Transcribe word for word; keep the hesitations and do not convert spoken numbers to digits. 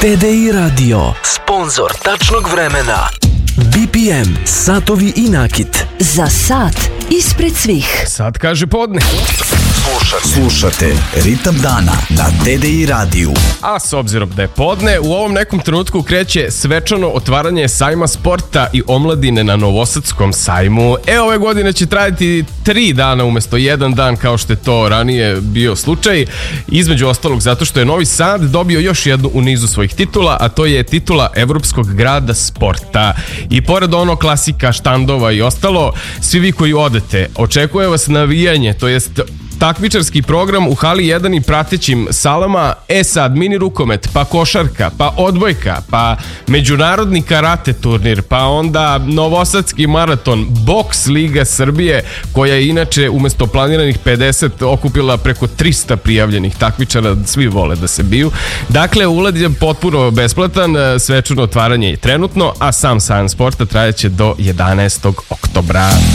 T D I Radio, sponzor tačnog vremena. B P M, satovi i nakit. Za sat ispred svih. Sad kaže podne. Slušate, slušate Ritam dana na T D I radiju. A s obzirom da je podne, u ovom nekom trenutku kreće svečano otvaranje sajma sporta i omladine na Novosadskom sajmu. E, ove godine će trajati tri dana umesto jedan dan kao što je to ranije bio slučaj. Između ostalog zato što je Novi Sad dobio još jednu u nizu svojih titula, a to je titula Evropskog grada sporta. I pored ono klasika, štandova i ostalo, svi vi koji odete, očekuje vas navijanje, to jest takmičarski program u hali jedan i pratećim salama. E sad, mini rukomet, pa košarka, pa odbojka, pa međunarodni karate turnir, pa onda novosadski maraton, boks Liga Srbije, koja je inače umesto planiranih pedeset okupila preko trista prijavljenih takmičara, svi vole da se biju. Dakle, ulaz je potpuno besplatan, svečano otvaranje je trenutno, a sam sajam sporta trajaće do jedanaestog oktobra.